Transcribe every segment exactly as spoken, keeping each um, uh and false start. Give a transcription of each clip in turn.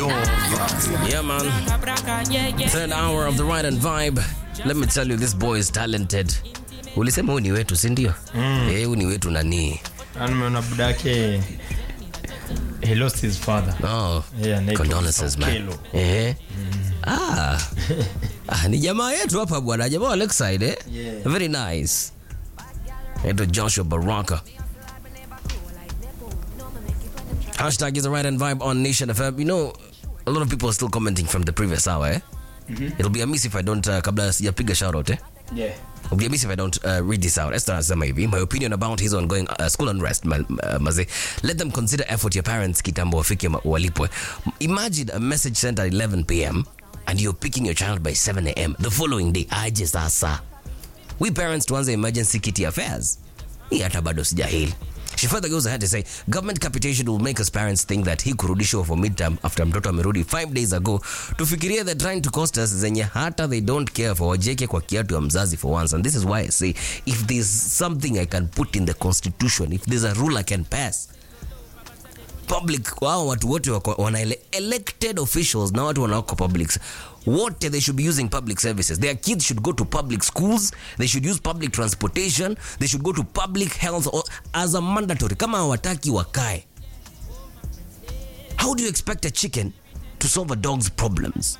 Yeah, man. Third hour of the Ride and Vibe. Let me tell you, this boy is talented. Ulisema huyu ni wetu, si ndio? Mm. Eh, huyu ni wetu nani? Anaona budake he lost his father. Oh. Yeah, condolences, man. Eh. Mm. Ah. Ah, ni jamaa yetu hapa bwana. Jamaa wa Lakeside, eh? Yeah. Very nice. Ito Joshua Baraka. Hashtag is the Ride and Vibe on Nation F M. You know, a lot of people are still commenting from the previous hour, eh? Mm-hmm. It'll be amiss if I don't, uh, kabla sijapiga shout out, eh? Yeah. It'll be amiss if I don't uh, read this out. Esther Asema hivi, my opinion about his ongoing uh, school unrest, ma, uh, maze. Let them consider effort your parents kitambo wafike walipwe. Imagine a message sent at eleven p.m. and you're picking your child by seven a.m. the following day. Aje sasa. We parents tuanze emergency kitty affairs. Hii hata bado sijahili. She further goes ahead to say, government capitation will make us parents think that he kurudishwa for midterm after mtoto amerudi five days ago. Tufikiria they're trying to cost us zenye hata they don't care for wajeke kwa kiatu ya mzazi for once. And this is why I say, if there's something I can put in the constitution, if there's a rule I can pass, public, wao watu wote wana elected officials na watu wanawako publics, what they should be using public services. Their kids should go to public schools, they should use public transportation, they should go to public health or, as a mandatory. Kama hawataki wakae. How do you expect a chicken to solve a dog's problems?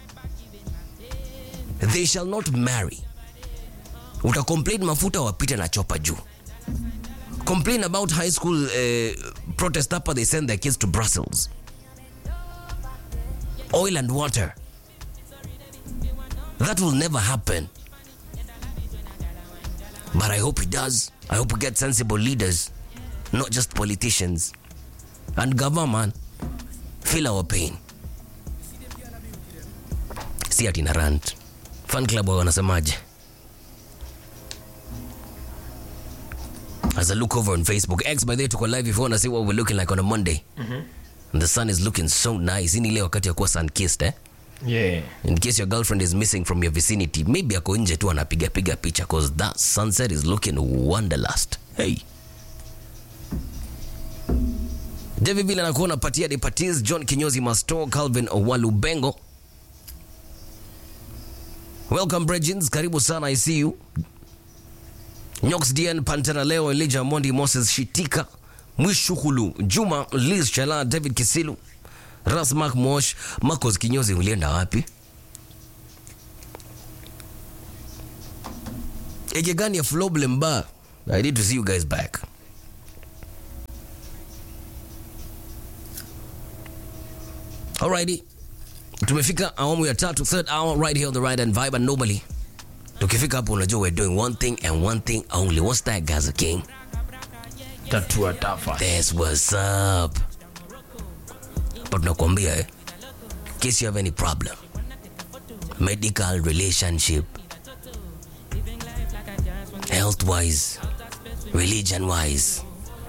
They shall not marry. Uta complain mafuta wapite na chopa juu. Complain about high school uh, protest upper, they send their kids to Brussels. Oil and water. That will never happen. But I hope it does. I hope we get sensible leaders, not just politicians. And government, feel our pain. See at in a rant. Fan club wanasemaje? As I look over on Facebook, X by the way, tuko live if you want to see what we're looking like on a Monday. Mm-hmm. And the sun is looking so nice. Ini leo wakati ya kuwa sun-kissed, eh? Yeah. In case your girlfriend is missing from your vicinity, maybe ako nje tu anapiga piga picha because that sunset is looking wonderlust. Hey. David Villa nakuona patia de patis, John Kinyozi Masto, Calvin Owalubengo. Welcome Bridgins, karibu sana, I see you. Nyox D N, Pantera Leo, Elijah Mondi, Moses Shitika, Mwishukulu, Juma, Liz Chala, David Kisilu, Ras Mark Mosh, Marcos Kinyozi, ulienda wapi? Eje gani ya Floblem Bar? I need to see you guys back. Alrighty. Tumefika awamu ya tatu, third hour right here on the Ride and Vibe, and normally tukifika hapo unajua we're doing one thing and one thing only. What's that, Gaza King? Tatua tafa. That's what's up. But nakwambia, eh, in case you have any problem, medical, relationship, health-wise, religion-wise,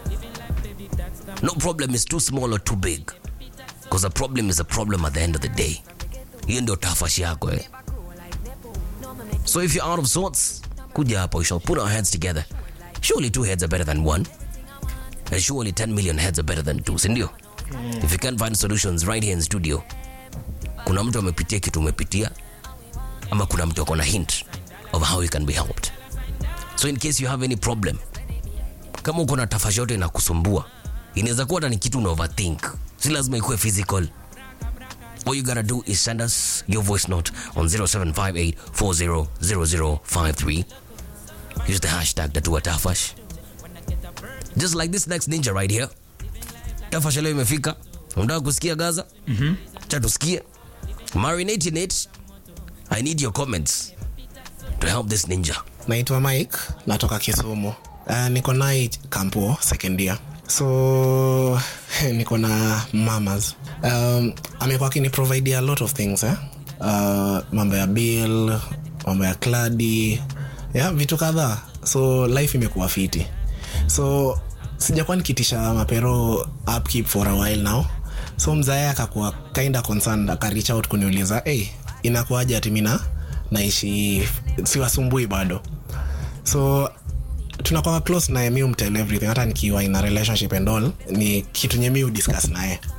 no problem is too small or too big. Because a problem is a problem at the end of the day. Hiyo ndio tafashi yako, eh. So if you're out of sorts, kuja hapa, we shall put our heads together. Surely two heads are better than one. And surely ten million heads are better than two, sindio? Mm. If you can't find solutions right here in studio, kuna mtu amepitia kitu umepitia, ama kuna mtu akona hint of how you can be helped. So in case you have any problem, kama uko na tafashi yote inakusumbua, inaweza kuwa ni kitu una overthink. Si lazima ikuwe physical. All you gotta do is send us your voice note on zero seven five eight four zero zero zero five three. Use the hashtag Tatua Tafash. Just like this next ninja right here. Tafash leo imefika. Unataka kusikia Gaza? Mhm. Cha tusikie. Marinating it. I need your comments to help this ninja. Naitwa Mike, natoka Kisumu. Uh, niko naye kampo second year. So niko na mamas. Um, amekuwa akini provide a lot of things, eh? Uh, mambo ya bill, mambo ya kladi, yeah, vitu kadhaa. So life imekuwa fiti. So sijakuwa nikitisha mapero upkeep for a while now. So mzae akakuwa kinda concerned, aka reach out kuniuliza, hey, inakuaje ati mimi naishi siwasumbui bado. So tunakuwa close na mimi umtell everything, hata nikiwa in a relationship and all, ni kitu nyemi u discuss naye.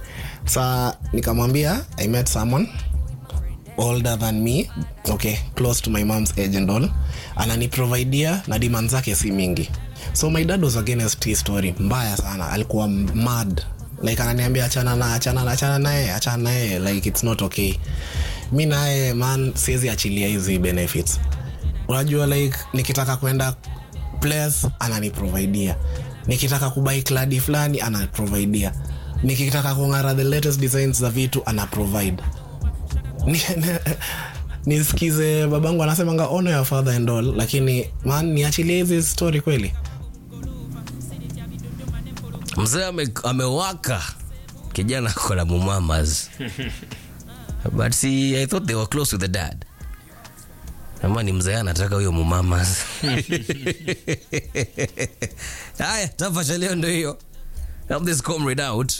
Sa nikamwambia I met someone older than me, okay, close to my mom's age and all. Anani providea na demand zake si mingi. So my dad was against his story. Mbaya sana. Alikuwa mad. Like ananiambia achana na achana na achana naye, achana naye, like it's not okay. Mimi naye man siwezi achilia hizi benefits. Unajua like nikitaka kwenda place anani providea. Nikitaka kubai kladi fulani ana providea. Nikitaka kung'ara the latest designs za vitu ana provide. Nisikize babangu anasemanga honor your father and all, lakini man niachilie hizi story kweli. Mzee ame, amewaka kijana kwa la mumamas. But see, I thought they were close with the dad. Ama ni mzee anataka huyo mumamas. Haya, tafasha leo ndio hiyo. Help this comrade out.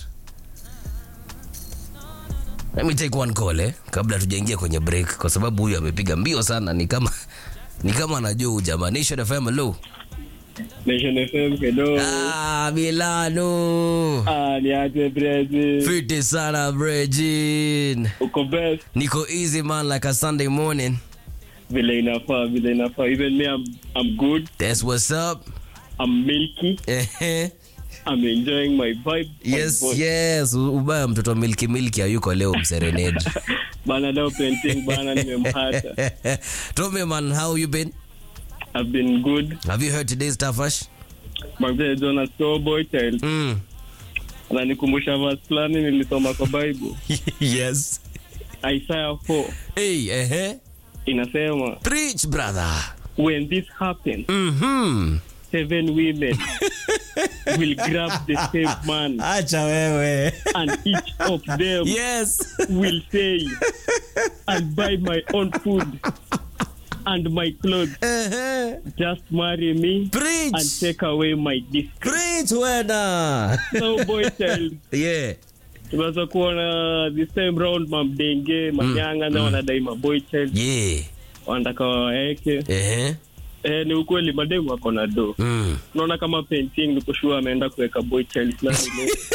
Let me take one call eh, kabla tujaingia kwenye break kwa sababu huyu amepiga mbio sana, ni kama ni kama anajua jamaa. Nation F M hello. Nation F M hello. Ah, Milano. Ah, niaje Bregin. Fiti sana Bregin. Uko best. Niko easy man like a Sunday morning. Vile inafaa, vile inafaa. Even me I'm, I'm good. That's what's up. I'm milky. Eh. I'm enjoying my vibe. Yes, my yes. Ubaya mtoto milky milky hayuko leo mserenade. Bana leo painting bana nimemhata. Tell me man, how you been? I've been good. Have you heard today's Tafash? Mzee Jonas Boy Child. Mm. Ananikumbusha verse fulani nilisoma kwa Bible. Yes. Isaiah four. Hey, eh. Inasema, Preach brother. when this happens, Mhm. seven women will grab the same man, Acha wewe. and each of them Yes. will say, I'll buy my own food and my clothes. Eh. Just marry me Preach. and take away my disgrace. Preach wena. So boy child, Yeah. tunaweza kuona this time round mamdenge manyanga na wanadai maboy child Yeah. wanataka waeke. Eh. Eh, ni ukweli mademu wako na do. Mm. Naona kama painting niko sure ameenda kuweka boy child fulani.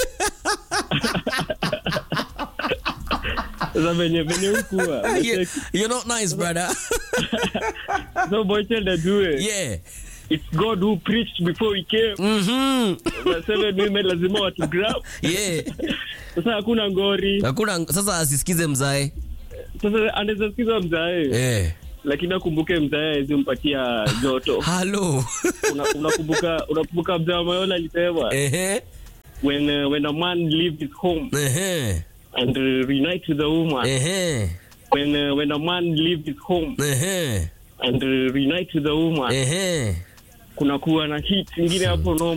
Sasa venye venye ukua. You're not nice brother. So boy child ajue. Yeah. It's God who preached before he came. Mhm. The seven women lazima watu grab. Yeah. Sasa hakuna ngori. Hakuna sasa asisikize mzae. Sasa anaweza sikiza mzae. Eh. Lakini akumbuke mzae azimpatia joto. Hello. Unakumbuka unakumbuka mzae Mayola alisema Eh. when uh, when a man leaves his home Eh. and uh, reunites with a woman. Eh. When uh, when a man leaves his home Eh. and uh, reunites with a woman. Eh. Kuna kuwa na hit nyingine hapo no